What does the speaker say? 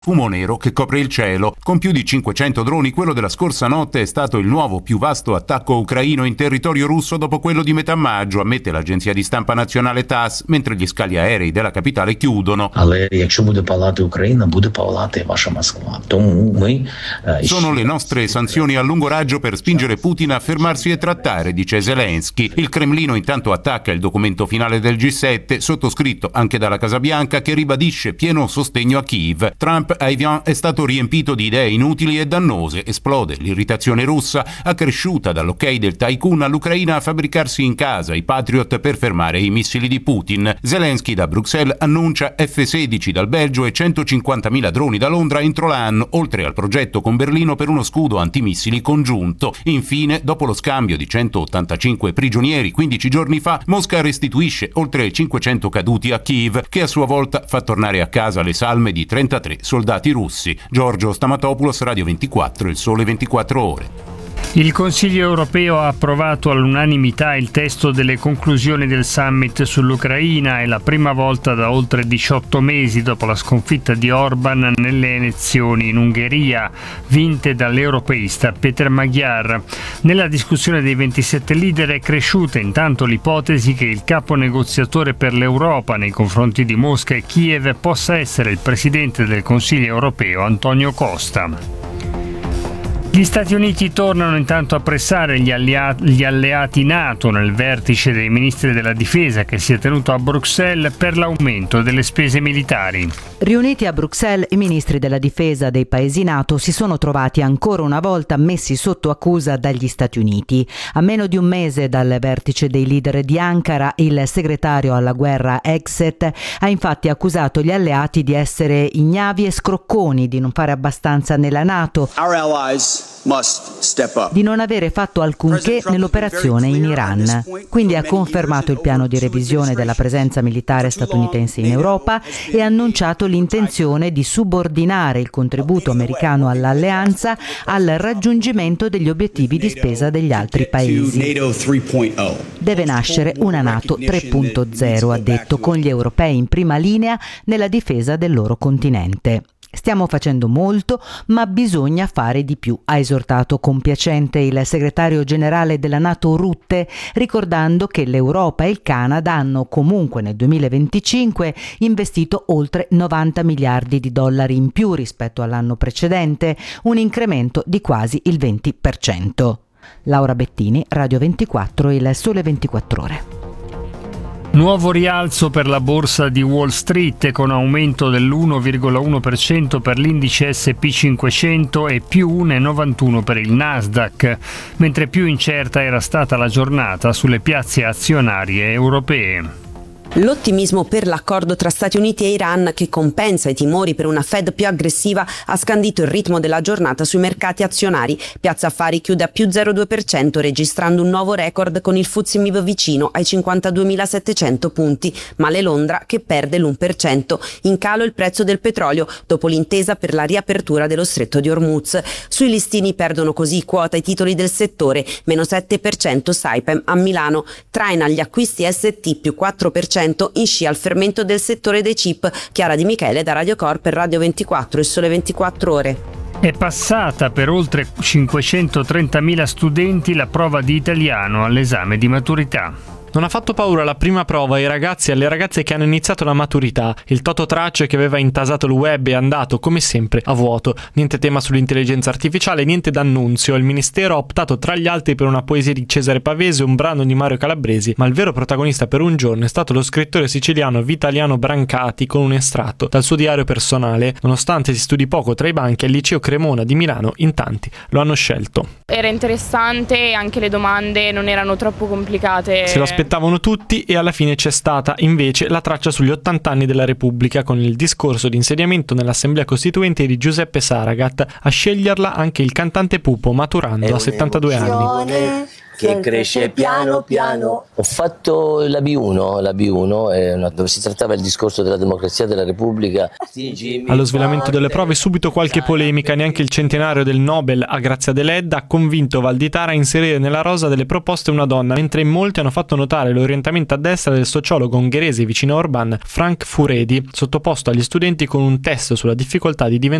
Fumo nero che copre il cielo. Con più di 500 droni, quello della scorsa notte è stato il nuovo più vasto attacco ucraino in territorio russo dopo quello di metà maggio, ammette l'agenzia di stampa nazionale TASS, mentre gli scali aerei della capitale chiudono. Але якщо буде палати Україна, буде палати ваша Москва. Тому ми Sono le nostre sanzioni a lungo raggio per spingere Putin a fermarsi e trattare, dice Zelensky. Il Cremlino intanto attacca il documento finale del G7, sottoscritto anche dalla Casa Bianca, che ribadisce pieno sostegno a Kiev. Trump a Evian è stato riempito di idee inutili e dannose, esplode l'irritazione russa, accresciuta dall'ok del tycoon all'Ucraina a fabbricarsi in casa i Patriot per fermare i missili di Putin. Zelensky da Bruxelles annuncia F-16 dal Belgio e 150.000 droni da Londra entro l'anno, oltre al progetto con Berlino per uno scudo antimissili congiunto. Infine, dopo lo scambio di 185 prigionieri 15 giorni fa, Mosca restituisce oltre 500 caduti a Kiev, che a sua volta fa tornare a casa le salme di 33 soldati russi. Giorgio Stamatopoulos, Radio 24, Il Sole 24 Ore. Il Consiglio europeo ha approvato all'unanimità il testo delle conclusioni del summit sull'Ucraina. È la prima volta da oltre 18 mesi dopo la sconfitta di Orban nelle elezioni in Ungheria, vinte dall'europeista Peter Magyar. Nella discussione dei 27 leader è cresciuta intanto l'ipotesi che il capo negoziatore per l'Europa nei confronti di Mosca e Kiev possa essere il presidente del Consiglio europeo Antonio Costa. Gli Stati Uniti tornano intanto a pressare gli alleati NATO nel vertice dei ministri della difesa che si è tenuto a Bruxelles per l'aumento delle spese militari. Riuniti a Bruxelles, i ministri della difesa dei paesi NATO si sono trovati ancora una volta messi sotto accusa dagli Stati Uniti. A meno di un mese dal vertice dei leader di Ankara, il segretario alla guerra Exet ha infatti accusato gli alleati di essere ignavi e scrocconi, di non fare abbastanza nella NATO, di non avere fatto alcunché nell'operazione in Iran. Quindi ha confermato il piano di revisione della presenza militare statunitense in Europa e ha annunciato l'intenzione di subordinare il contributo americano all'alleanza al raggiungimento degli obiettivi di spesa degli altri paesi. Deve nascere una NATO 3.0, ha detto, con gli europei in prima linea nella difesa del loro continente. Stiamo facendo molto, ma bisogna fare di più, ha esortato compiacente il segretario generale della NATO Rutte, ricordando che l'Europa e il Canada hanno comunque nel 2025 investito oltre 90 miliardi di dollari in più rispetto all'anno precedente, un incremento di quasi il 20%. Laura Bettini, Radio 24, Il Sole 24 Ore. Nuovo rialzo per la borsa di Wall Street con aumento dell'1,1% per l'indice S&P 500 e più 1,91 per il Nasdaq, mentre più incerta era stata la giornata sulle piazze azionarie europee. L'ottimismo per l'accordo tra Stati Uniti e Iran, che compensa i timori per una Fed più aggressiva, ha scandito il ritmo della giornata sui mercati azionari. Piazza Affari chiude a più 0,2%, registrando un nuovo record con il FTSE MIB vicino ai 52.700 punti, male Londra che perde l'1%. In calo il prezzo del petrolio dopo l'intesa per la riapertura dello stretto di Hormuz. Sui listini perdono così quota i titoli del settore, meno 7% Saipem a Milano. Traina gli acquisti ST più 4%, in scia al fermento del settore dei chip. Chiara Di Michele da Radio Corp per Radio 24 e Sole 24 Ore. È passata per oltre 530.000 studenti la prova di italiano all'esame di maturità. Non ha fatto paura la prima prova ai ragazzi e alle ragazze che hanno iniziato la maturità. Il tototraccio che aveva intasato il web è andato, come sempre, a vuoto. Niente tema sull'intelligenza artificiale, niente d'annunzio. Il ministero ha optato tra gli altri per una poesia di Cesare Pavese e un brano di Mario Calabresi, ma il vero protagonista per un giorno è stato lo scrittore siciliano Vitaliano Brancati con un estratto dal suo diario personale. Nonostante si studi poco tra i banchi, al liceo Cremona di Milano in tanti lo hanno scelto. Era interessante e anche le domande non erano troppo complicate. Se lo aspettavano tutti e alla fine c'è stata invece la traccia sugli 80 anni della Repubblica con il discorso di insediamento nell'Assemblea Costituente di Giuseppe Saragat, a sceglierla anche il cantante Pupo maturando a 72 anni. che cresce piano piano. Ho fatto la B1 dove si trattava il discorso della democrazia della Repubblica. Allo svelamento delle prove subito qualche polemica, neanche il centenario del Nobel a Grazia Deledda ha convinto Valditara a inserire nella rosa delle proposte una donna, mentre in molti hanno fatto notare l'orientamento a destra del sociologo ungherese vicino a Orbán, Frank Furedi, sottoposto agli studenti con un test sulla difficoltà di diventare